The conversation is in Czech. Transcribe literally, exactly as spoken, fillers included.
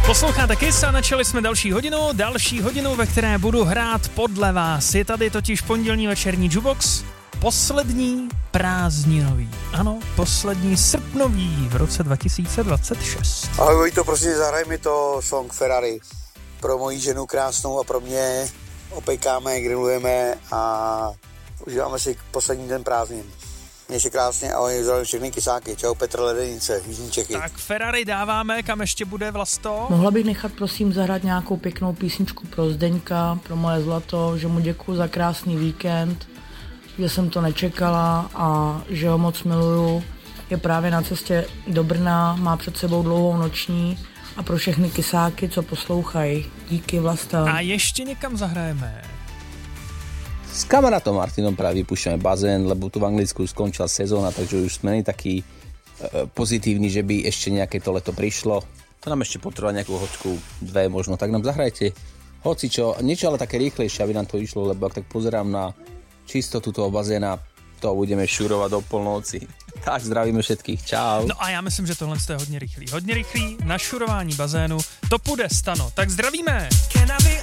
Posloucháte Kiss a načali jsme další hodinu, další hodinu, ve které budu hrát podle vás. Je tady totiž pondělní večerní jukebox, poslední prázdninový. Ano, poslední srpnový v roce dva tisíce dvacet šest. Ahoj Vojto, prosím, zahraj mi to song Ferrari. Pro moji ženu krásnou a pro mě opejkáme, grillujeme a užíváme si poslední den prázdnin. Měj se krásně a oni zdravím všechny kysáky. Čau, Petr Ledenice, Jižní Čechy. Tak Ferrari dáváme, kam ještě bude Vlasto? Mohla bych nechat prosím zahrát nějakou pěknou písničku pro Zdeňka, pro moje zlato, že mu děkuju za krásný víkend, že jsem to nečekala a že ho moc miluju. Je právě na cestě do Brna, má před sebou dlouhou noční a pro všechny kysáky, co poslouchají. Díky, Vlasta. A ještě někam zahrajeme. S kamarátom Martinom práve vypúšťame bazén, lebo tu v Anglicku skončila sezóna, takže už sme nie takí e, pozitívni, že by ešte nejaké to leto prišlo. To nám ešte potrvá nejakú hoďku, dve možno, tak nám zahrajte hocičo, niečo ale také rýchlejšie, aby nám to išlo, lebo ak tak pozerám na čistotu toho bazéna, to budeme šurovať do polnoci. Tak zdravíme všetkých, čau. No a já myslím, že tohle je hodně rychlý. Hodně rychlý na šurování bazénu, to půjde, Stano. Tak zdravíme!